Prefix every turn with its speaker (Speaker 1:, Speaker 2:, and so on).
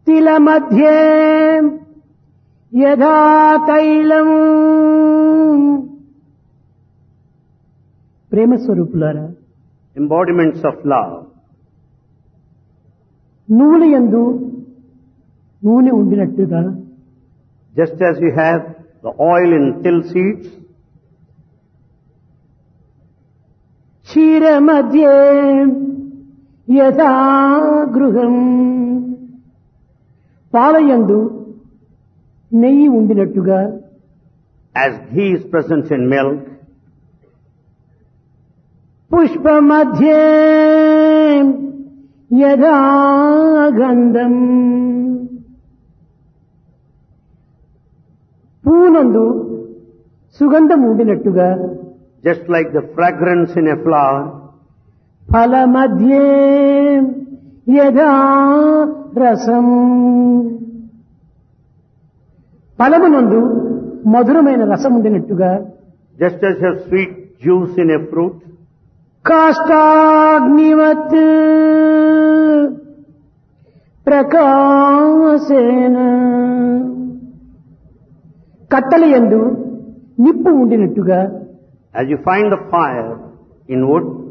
Speaker 1: తిల మధ్యే యథా తైలం. ప్రేమ స్వరూపులారా,
Speaker 2: embodiments of love.
Speaker 1: నువ్వుల యందు నూనె ఉండినట్టుగా,
Speaker 2: Just as you have the oil in till seeds,
Speaker 1: క్షీర మధ్యే యథా గృహం, పాలయందు నెయ్యి ఉండినట్టుగా,
Speaker 2: as ghee is present in milk,
Speaker 1: Pushpa మధ్యే యథా గంధం, పూనందు సుగంధం ఉండినట్టుగా,
Speaker 2: just like the fragrance in a flower,
Speaker 1: ఫల మధ్యే యథా రసం, ఫలమునందు మధురమైన రసం ఉండినట్టుగా,
Speaker 2: just as you have sweet juice in a fruit,
Speaker 1: కాష్టాగ్నివత్ ప్రకాశేన, కట్టెలయందు నిప్పు ఉండినట్టుగా,
Speaker 2: as you find the fire in wood,